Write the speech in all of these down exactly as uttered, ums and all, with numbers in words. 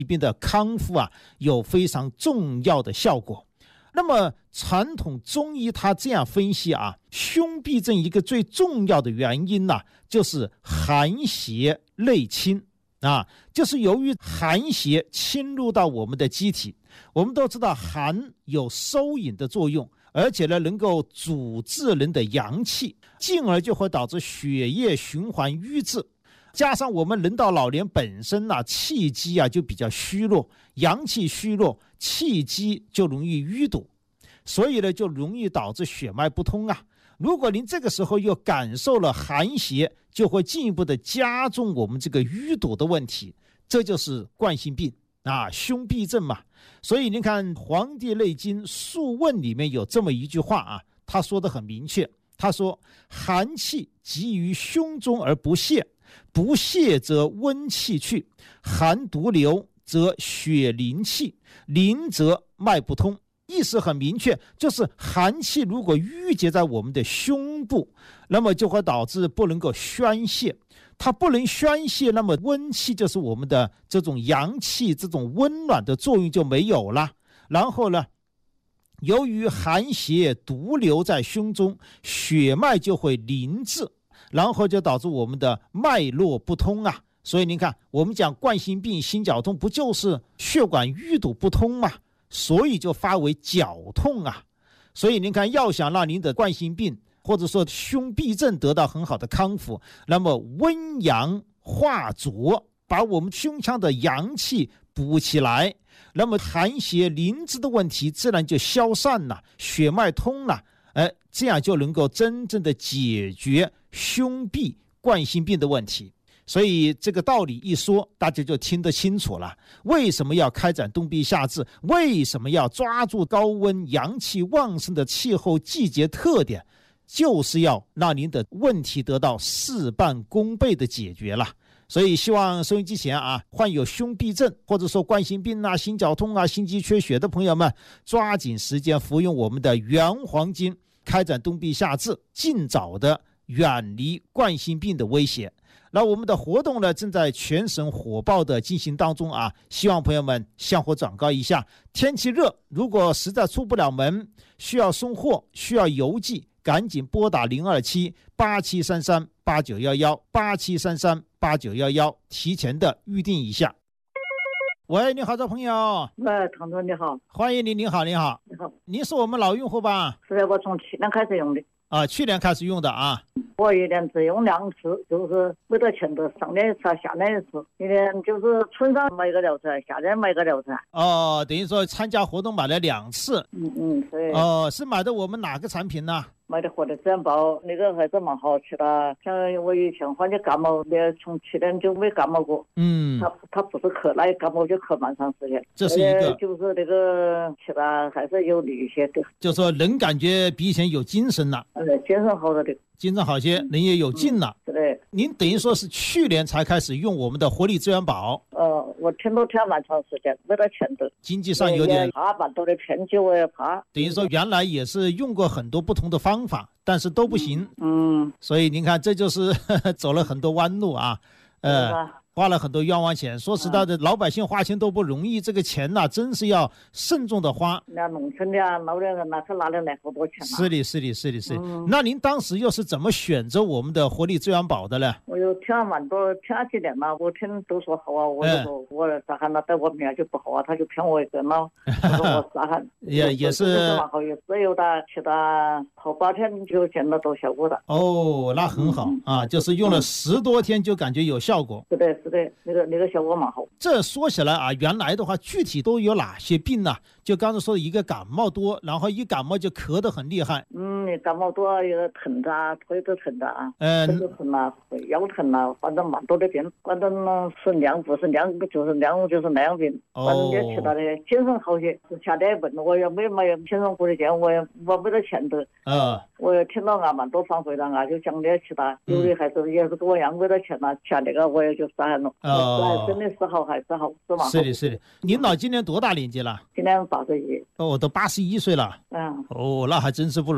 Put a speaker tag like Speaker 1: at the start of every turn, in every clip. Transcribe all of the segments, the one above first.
Speaker 1: 病的康复啊有非常重要的效果。那么传统中医它这样分析啊，胸痹症一个最重要的原因呢、啊，就是寒邪内侵啊，就是由于寒邪侵入到我们的机体。我们都知道寒有收引的作用，而且呢能够阻滞人的阳气，进而就会导致血液循环瘀滞。加上我们人到老年本身啊气机啊就比较虚弱，阳气虚弱，气机就容易淤堵，所以呢就容易导致血脉不通啊。如果您这个时候又感受了寒邪，就会进一步的加重我们这个淤堵的问题，这就是冠心病啊，胸痹症嘛。所以您看《黄帝内经·素问》里面有这么一句话啊，他说的很明确，他说寒气积于胸中而不泄，不泄则温气去，寒毒流则血凝气，凝则脉不通。意思很明确，就是寒气如果淤结在我们的胸部，那么就会导致不能够宣泄，它不能宣泄，那么温气就是我们的这种阳气，这种温暖的作用就没有了。然后呢，由于寒邪毒流在胸中，血脉就会凝滞，然后就导致我们的脉络不通啊。所以您看，我们讲冠心病、心绞痛，不就是血管淤堵不通吗？所以就发为绞痛啊。所以您看，要想让您的冠心病或者说胸痹症得到很好的康复，那么温阳化浊，把我们胸腔的阳气补起来，那么寒邪凝滞的问题自然就消散了，血脉通了，哎，这样就能够真正的解决胸痹冠心病的问题。所以这个道理一说，大家就听得清楚了。为什么要开展冬避夏治？为什么要抓住高温阳气旺盛的气候季节特点？就是要让您的问题得到事半功倍的解决了。所以希望收音机前啊，患有胸痹症或者说冠心病啊、心绞痛啊、心肌缺血的朋友们，抓紧时间服用我们的原黄金，开展冬避夏治，尽早的远离冠心病的威胁。那我们的活动呢，正在全省火爆的进行当中啊，希望朋友们相互转告一下。天气热，如果实在出不了门，需要送货，需要邮寄，赶紧拨打零二七八七三三八九一一八七三三八九一一，提前的预定一下。喂，你好，这朋友。
Speaker 2: 喂，唐总你好。
Speaker 1: 欢迎您，您好，您好。
Speaker 2: 你好。
Speaker 1: 您是我们老用户吧？
Speaker 2: 是的，我从去年开始用的。
Speaker 1: 啊，去年开始用的啊。
Speaker 2: 我一年只用两次，就是没得钱的，上年一次，下年一次。一年就是春上买一个疗程，夏天买一个疗程。
Speaker 1: 哦，等于说参加活动买了两次。
Speaker 2: 嗯嗯，对。
Speaker 1: 哦，是买的我们哪个产品呢？
Speaker 2: 买的活力自然宝，那个还是蛮好吃的。像我以前患的感冒，那从去年就没感冒过。
Speaker 1: 嗯，
Speaker 2: 他他不是咳，那感冒就咳蛮长时间。
Speaker 1: 这是一个，
Speaker 2: 就是那个吃了还是有利一些的。
Speaker 1: 就说人感觉比以前有精神了。
Speaker 2: 呃，精神好了的。
Speaker 1: 精神好些，人也有劲了。
Speaker 2: 是的。
Speaker 1: 您等于说是去年才开始用我们的活力资源宝。
Speaker 2: 呃，我听都听蛮长时间，没得钱的。
Speaker 1: 经济上有点
Speaker 2: 怕蛮多的偏激，我也怕。
Speaker 1: 等于说原来也是用过很多不同的方法，但是都不行。
Speaker 2: 嗯。
Speaker 1: 所以您看，这就是呵呵走了很多弯路啊。呃。花了很多冤枉钱，说实在的，老百姓花钱都不容易，这个钱呐、啊，真是要慎重的花。
Speaker 2: 那农村的啊，老年人哪是拿得来好多钱啊？
Speaker 1: 是的，是的，是的，是的。嗯、那您当时又是怎么选择我们的活力资源宝的呢？
Speaker 2: 我有听蛮多，听几年了，我听都说好啊，我就说、嗯、我咋喊那在我面就不好啊，他就骗我一个了。我说我咋喊？
Speaker 1: 也也是
Speaker 2: 蛮好，有自由的，吃的头八天就见得到效果的。
Speaker 1: 哦，那很好、嗯、啊，就是用了十多天就感觉有效果。
Speaker 2: 是的，是的，那个那个。效果蛮好。
Speaker 1: 这说起来啊，原来的话具体都有哪些病呢、啊？就刚才说的一个感冒多，然后一感冒就咳得很厉害。
Speaker 2: 嗯，感冒多有个疼啊，腿都疼的啊，
Speaker 1: 嗯，
Speaker 2: 腿都疼啊，腰疼啊，反正蛮多的病。反正是凉不是凉，就是凉就是那样病。
Speaker 1: 哦、
Speaker 2: 反正也吃到的精神好些。夏天问我也没买精神护理健，我也我没得钱的。
Speaker 1: 啊、嗯，
Speaker 2: 我也听到啊蛮多反馈了啊，就讲的吃的，有的还是也是跟我一样没得钱了，吃那个我也就散了。
Speaker 1: 哦。
Speaker 2: 真的是好还是好，是吗？
Speaker 1: 是的，是的。您老今年多大年纪了？
Speaker 2: 今年八十一。
Speaker 1: 哦，都八十一岁了。
Speaker 2: 嗯。
Speaker 1: 哦，那还真是不容易啊。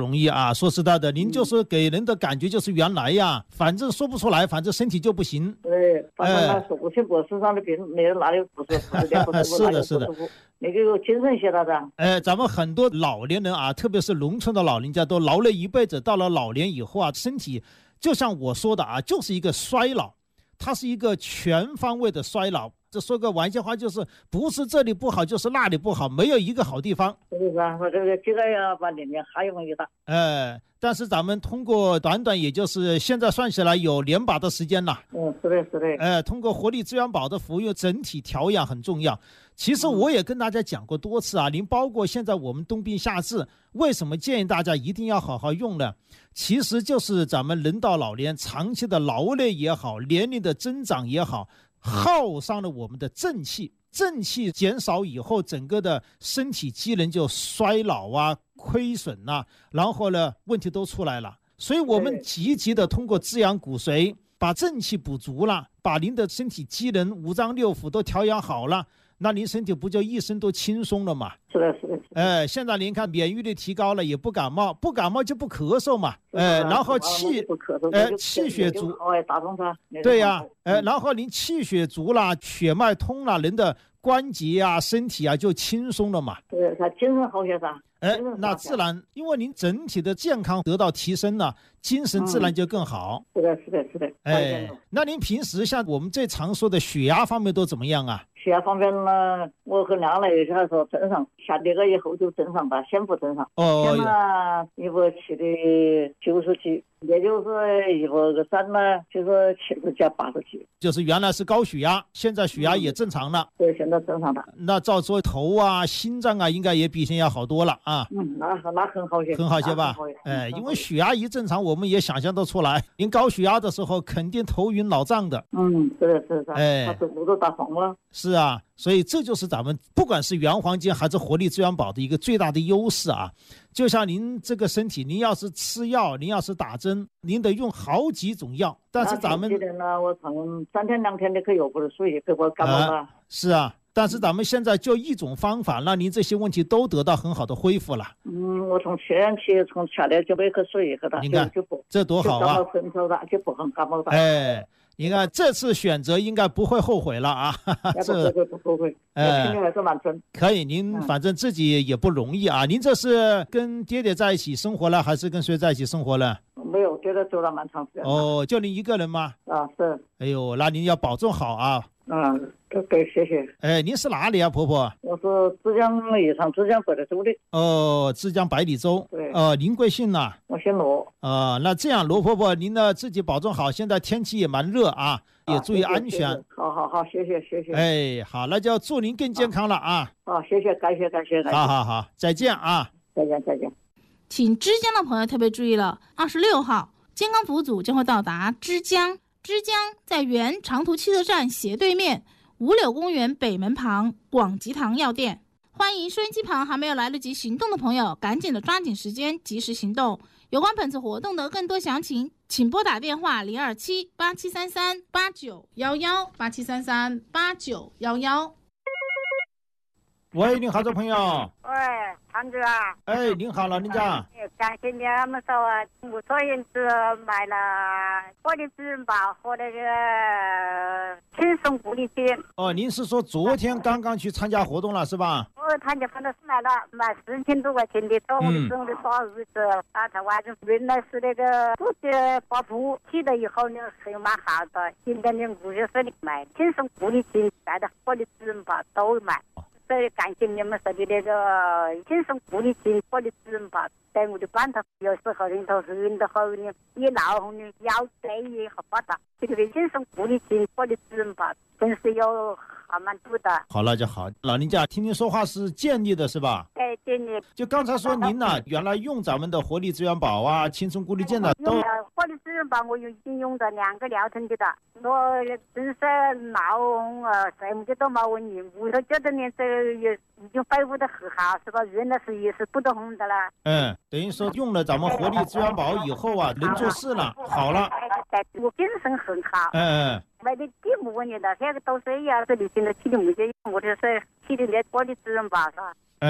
Speaker 1: 啊，说实在的，您就是给人的感觉就是原来呀，反正说不出来，反正身体就不行。
Speaker 2: 对，反正他说不清脖子上的病，没有哪里不舒服，
Speaker 1: 是的，是的，
Speaker 2: 那个有精神些了的。
Speaker 1: 哎，咱们很多老年人啊，特别是农村的老人家，都劳累一辈子，到了老年以后啊，身体就像我说的啊，就是一个衰老，它是一个全方位的衰老。这说个玩笑话，就是不是这里不好，就是那里不好，没有一个好地方。
Speaker 2: 是不是啊？我这个这个要把年龄还容易大。
Speaker 1: 哎，但是咱们通过短短，也就是现在算起来有年把的时间了。
Speaker 2: 嗯，是的，是的。
Speaker 1: 哎，通过活力资源宝的服务，整体调养很重要。其实我也跟大家讲过多次啊，您包括现在我们冬病夏治，为什么建议大家一定要好好用呢？其实就是咱们人到老年，长期的劳累也好，年龄的增长也好，耗伤了我们的正气，正气减少以后，整个的身体机能就衰老啊、亏损啊，然后呢，问题都出来了。所以我们积极的通过滋养骨髓，把正气补足了，把您的身体机能、五脏六腑都调养好了，那您身体不就一身都轻松了嘛？
Speaker 2: 是的，是的。
Speaker 1: 哎，现在您看免疫力提高了，也不感冒，不感冒就不咳嗽嘛。哎，然后气，哎，气血足。对呀，哎，然后您气血足了，血脉通了，人的关节啊、身体啊就轻松了嘛。
Speaker 2: 对，他精神好些噻。
Speaker 1: 哎，那自然，因为您整体的健康得到提升了，精神自然就更好。
Speaker 2: 是的，是的，是的。
Speaker 1: 哎，那您平时像我们最常说的血压方面都怎么样啊？
Speaker 2: 血压方面呢，我和梁来一下说正常，下跌了以后就正常吧，先不正常。
Speaker 1: 哦。
Speaker 2: 先呢，一百七的九十几，也就是一百个三呢，就是七十加八十几。
Speaker 1: 就是原来是高血压，现在血压也正常了。
Speaker 2: 对，现在正常了。
Speaker 1: 那照说头啊、心脏啊，应该也比以前要好多了啊。
Speaker 2: 嗯，那那很好些，
Speaker 1: 很好些吧？哎，因为血压一正常，我们也想象得出来，您高血压的时候肯定头晕脑胀的。
Speaker 2: 嗯，是的，是的。
Speaker 1: 哎，
Speaker 2: 他走路都打风了。
Speaker 1: 是啊，所以这就是咱们不管是原黄金还是活力资源宝的一个最大的优势啊。就像您这个身体，您要是吃药，您要是打针，您得用好几种药。但是咱们
Speaker 2: 呢，我从三天两天的可药不是属于给我感冒了。
Speaker 1: 是啊。但是咱们现在就一种方法，让您这些问题都得到很好的恢复了。
Speaker 2: 嗯，我从去年起，从吃了就杯喝水喝的，
Speaker 1: 你看
Speaker 2: 就不
Speaker 1: 这多好啊！
Speaker 2: 就感冒的就不很感冒的。
Speaker 1: 哎，你看这次选择应该不会后悔了啊！
Speaker 2: 这不会不后悔，哎，还是蛮准。
Speaker 1: 可以，您反正自己也不容易啊。您这是跟爹爹在一起生活了，还是跟谁在一起生活了？
Speaker 2: 没有，爹爹走了蛮长时间。
Speaker 1: 哦，就您一个人吗？
Speaker 2: 啊，是。
Speaker 1: 哎呦，那您要保重好啊。
Speaker 2: 嗯，对，谢谢。
Speaker 1: 哎，您是哪里啊，婆婆？
Speaker 2: 我是浙江宜昌浙江百里州的。
Speaker 1: 哦，浙江百里州。
Speaker 2: 对。
Speaker 1: 呃，您贵姓呢？
Speaker 2: 我姓罗。
Speaker 1: 呃，那这样，罗婆婆，您呢自己保重好。现在天气也蛮热啊，也注意安全。
Speaker 2: 啊、谢谢好好好，谢谢谢谢。
Speaker 1: 哎，好，那就祝您更健康了啊。
Speaker 2: 好，谢谢，感谢感谢感谢。
Speaker 1: 好好好，再见啊。
Speaker 2: 再见再见。
Speaker 3: 请枝江的朋友特别注意了，二十六号，健康服务组将会到达枝江。枝江在原长途汽车站斜对面。五柳公园北门旁广吉堂药店，欢迎收音机旁还没有来得及行动的朋友，赶紧的抓紧时间，及时行动。有关本次活动的更多详情，请拨打电话零二七八七三三八九幺幺八七三三八九幺幺。
Speaker 1: 喂，您好，这朋友。
Speaker 4: 喂，唐哥啊。
Speaker 1: 哎，您好，老人家。
Speaker 4: 感谢你，他们说啊，我昨天是买了活力资源宝和那个轻松护理金。
Speaker 1: 哦，您是说昨天刚刚去参加活动了是吧？
Speaker 4: 我参加活动是买了买四千多块钱的，到我的时候的大儿子打台湾人，原来是那个肚子发布，起了以后呢还蛮好的，现在呢五月份买轻松护理金带的活力资源宝都买。所以感谢你们说的那个轻松护理金活力资源宝，在我的班头有时候人头晕的后呢，一闹后呢腰椎也好发达，这个轻松护理金活力资源宝真是有还蛮多的。
Speaker 1: 好了就好，老人家听您说话是建立的是吧？
Speaker 4: 哎，建立。就
Speaker 1: 刚才说您呢、啊，原来用咱们的活力资源宝啊、轻松护理健的都。
Speaker 4: 活力资源宝我已经用了两个疗程的了，我真是闹啊，什么都没问题，我都觉得呢这也已经恢复的很好，是吧？原来是也是不得红的了。
Speaker 1: 嗯，等于说用了咱们活力资源宝以后啊，能做事了，好了。
Speaker 4: 我精神很好。
Speaker 1: 嗯嗯。
Speaker 4: 没得地没问题的，现在都是呀，这里现在起的没得用，我就是起的那活力资源宝是吧？
Speaker 1: 嗯。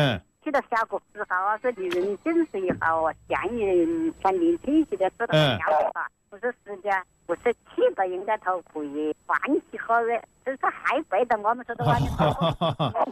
Speaker 4: 起了下个十号啊，说你认真是一下哦，建议全民体系的做到下个吧。我说是的，我说起不应该头可以换气好的，就是还背的我们说的话。